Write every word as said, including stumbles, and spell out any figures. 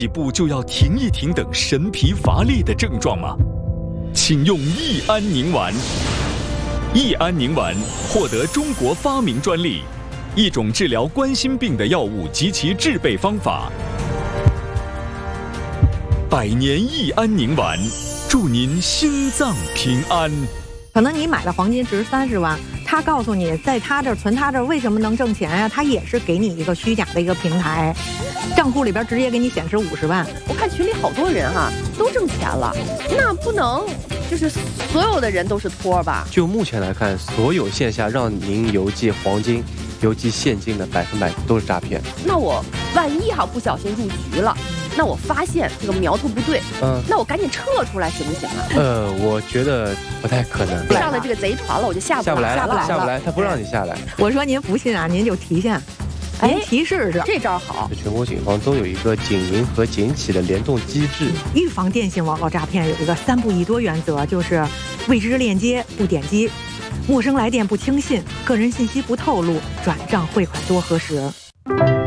起步就要停一停等神疲乏力的症状吗？请用益安宁丸。益安宁丸获得中国发明专利，一种治疗冠心病的药物及其制备方法。百年益安宁丸，祝您心脏平安。 可能你买的黄金值三十万，他告诉你在他这儿存他这儿为什么能挣钱呀、啊？他也是给你一个虚假的一个平台，账户里边直接给你显示五十万。 我看群里好多人哈、啊、都挣钱了，那不能就是所有的人都是托吧？ 就目前来看，所有线下让您邮寄黄金、邮寄现金的百分百都是诈骗。 那我万一哈不小心入局了，那我发现这个苗头不对，嗯，那我赶紧撤出来行不行啊？ 呃，我觉得不太可能。 上了这个贼船了，我就下不来， 下不来，下不来，他不让你下来。 我说您不信啊，您就提现，您提试试， 这招好。 全国警方都有一个警民和警企的联动机制。 预防电信网络诈骗有一个三不一多原则，就是未知链接不点击，陌生来电不轻信，个人信息不透露，转账汇款多核实。